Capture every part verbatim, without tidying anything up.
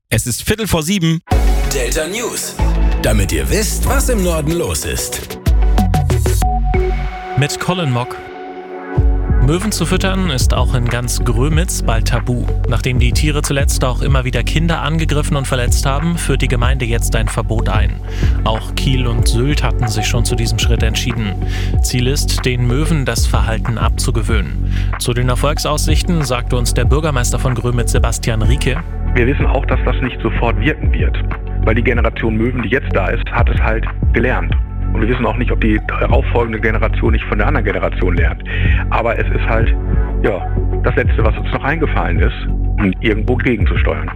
Es ist Viertel vor sieben. Delta News. Damit ihr wisst, was im Norden los ist. Mit Colin Mock. Möwen zu füttern ist auch in ganz Grömitz bald tabu. Nachdem die Tiere zuletzt auch immer wieder Kinder angegriffen und verletzt haben, führt die Gemeinde jetzt ein Verbot ein. Auch Kiel und Sylt hatten sich schon zu diesem Schritt entschieden. Ziel ist, den Möwen das Verhalten abzugewöhnen. Zu den Erfolgsaussichten sagte uns der Bürgermeister von Grömitz, Sebastian Rieke: Wir wissen auch, dass das nicht sofort wirken wird, weil die Generation Möwen, die jetzt da ist, hat es halt gelernt. Und wir wissen auch nicht, ob die darauffolgende Generation nicht von der anderen Generation lernt. Aber es ist halt, ja, das Letzte, was uns noch eingefallen ist, um irgendwo gegenzusteuern.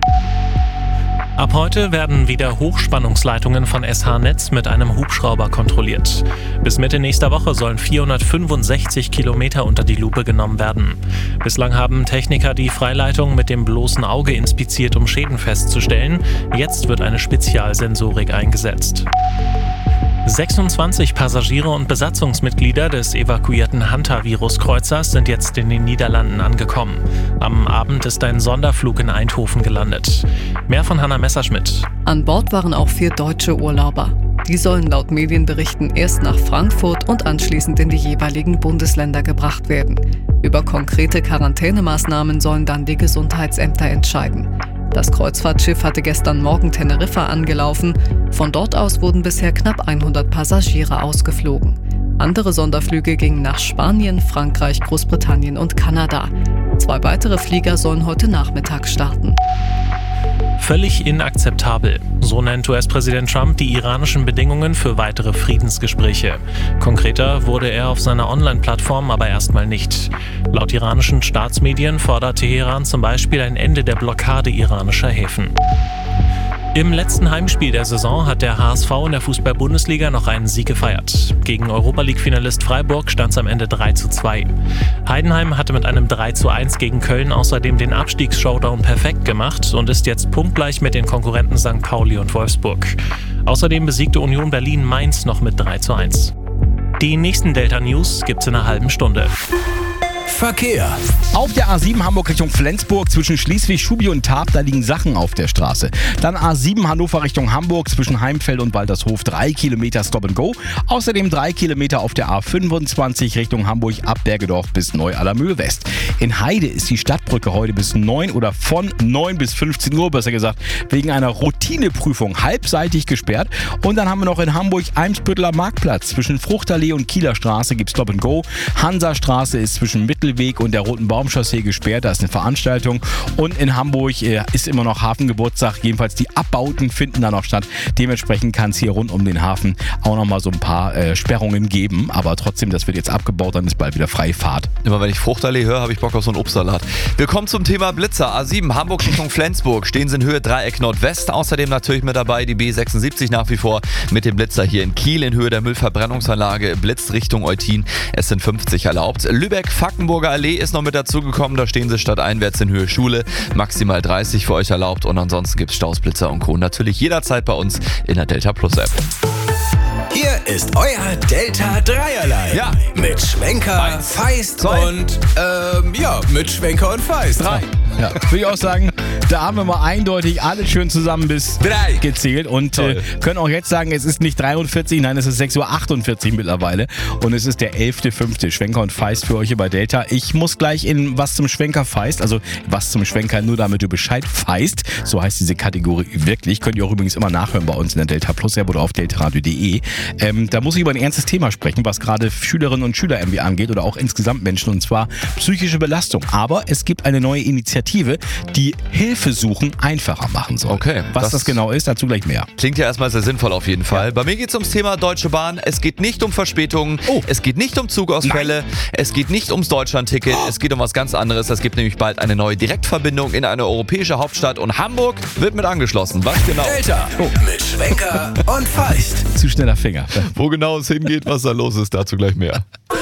Ab heute werden wieder Hochspannungsleitungen von S H-Netz mit einem Hubschrauber kontrolliert. Bis Mitte nächster Woche sollen vierhundertfünfundsechzig Kilometer unter die Lupe genommen werden. Bislang haben Techniker die Freileitung mit dem bloßen Auge inspiziert, um Schäden festzustellen. Jetzt wird eine Spezialsensorik eingesetzt. sechsundzwanzig Passagiere und Besatzungsmitglieder des evakuierten Hantavirus-Kreuzers sind jetzt in den Niederlanden angekommen. Am Abend ist ein Sonderflug in Eindhoven gelandet. Mehr von Hannah Messerschmidt. An Bord waren auch vier deutsche Urlauber. Die sollen laut Medienberichten erst nach Frankfurt und anschließend in die jeweiligen Bundesländer gebracht werden. Über konkrete Quarantänemaßnahmen sollen dann die Gesundheitsämter entscheiden. Das Kreuzfahrtschiff hatte gestern Morgen Teneriffa angelaufen. Von dort aus wurden bisher knapp hundert Passagiere ausgeflogen. Andere Sonderflüge gingen nach Spanien, Frankreich, Großbritannien und Kanada. Zwei weitere Flieger sollen heute Nachmittag starten. Völlig inakzeptabel. So nennt U S-Präsident Trump die iranischen Bedingungen für weitere Friedensgespräche. Konkreter wurde er auf seiner Online-Plattform aber erstmal nicht. Laut iranischen Staatsmedien fordert Teheran zum Beispiel ein Ende der Blockade iranischer Häfen. Im letzten Heimspiel der Saison hat der H S V in der Fußball-Bundesliga noch einen Sieg gefeiert. Gegen Europa-League-Finalist Freiburg stand es am Ende drei zu zwei. Heidenheim hatte mit einem drei zu eins gegen Köln außerdem den Abstiegs-Showdown perfekt gemacht und ist jetzt punktgleich mit den Konkurrenten Sankt Pauli und Wolfsburg. Außerdem besiegte Union Berlin Mainz noch mit drei zu eins. Die nächsten Delta News gibt's in einer halben Stunde. Verkehr. Auf der A sieben Hamburg Richtung Flensburg zwischen Schleswig, Schubi und Tarp, da liegen Sachen auf der Straße. Dann A sieben Hannover Richtung Hamburg zwischen Heimfeld und Waltershof, drei Kilometer Stop and Go. Außerdem drei Kilometer auf der A fünfundzwanzig Richtung Hamburg ab Bergedorf bis Neu-Allermühl West. In Heide ist die Stadtbrücke heute bis neun oder von neun bis fünfzehn Uhr, besser gesagt, wegen einer Routineprüfung halbseitig gesperrt. Und dann haben wir noch in Hamburg Eimsbütteler Marktplatz. Zwischen Fruchtallee und Kieler Straße gibt es Stop and Go. Hansastraße ist zwischen Mittelweg und der Roten Baumchaussee gesperrt. Da ist eine Veranstaltung. Und in Hamburg äh, ist immer noch Hafengeburtstag. Jedenfalls die Abbauten finden da noch statt. Dementsprechend kann es hier rund um den Hafen auch noch mal so ein paar äh, Sperrungen geben. Aber trotzdem, das wird jetzt abgebaut, dann ist bald wieder freie Fahrt. Immer wenn ich Fruchtallee höre, habe ich Bock auf so einen Obstsalat. Wir kommen zum Thema Blitzer. A sieben Hamburg Richtung Flensburg. Stehen Sie in Höhe Dreieck Nordwest. Außerdem natürlich mit dabei die B sechsundsiebzig nach wie vor mit dem Blitzer hier in Kiel in Höhe der Müllverbrennungsanlage. Blitzt Richtung Eutin. Es sind fünfzig erlaubt. Lübeck-Fackenburger Allee ist noch mit dazugekommen. Da stehen Sie stadteinwärts in Höhe Schule. Maximal dreißig für euch erlaubt. Und ansonsten gibt es Staus, Blitzer und Co. natürlich jederzeit bei uns in der Delta Plus App. Hier ist euer Delta Dreierlei. Ja. Mit Schwenker, Eins, Feist zwei. und, ähm, ja, mit Schwenker und Feist. Drei. Ja, würde ich auch sagen, da haben wir mal eindeutig alles schön zusammen bis Drei. gezählt und äh, können auch jetzt sagen, es ist nicht dreiundvierzig, nein, es ist sechs Uhr achtundvierzig mittlerweile und es ist der elfter fünfte Schwenker und Feist für euch hier bei Delta. Ich muss gleich in was zum Schwenker Feist, also was zum Schwenker, nur damit du Bescheid feist, so heißt diese Kategorie wirklich, könnt ihr auch übrigens immer nachhören bei uns in der Delta Plus App oder auf deltaradio punkt de. Ähm, da muss ich über ein ernstes Thema sprechen, was gerade Schülerinnen und Schüler irgendwie angeht oder auch insgesamt Menschen, und zwar psychische Belastung. Aber es gibt eine neue Initiative, die Hilfe suchen einfacher machen soll. Okay. Was das, das genau ist, dazu gleich mehr. Klingt ja erstmal sehr sinnvoll auf jeden Fall. Ja. Bei mir geht es ums Thema Deutsche Bahn. Es geht nicht um Verspätungen, oh. es geht nicht um Zugausfälle, Nein. es geht nicht ums Deutschlandticket, oh. es geht um was ganz anderes. Es gibt nämlich bald eine neue Direktverbindung in eine europäische Hauptstadt und Hamburg wird mit angeschlossen. Was genau? Delta oh. mit Schwenker und Feist. Zu schneller Finger. Wo genau es hingeht, was da los ist, dazu gleich mehr.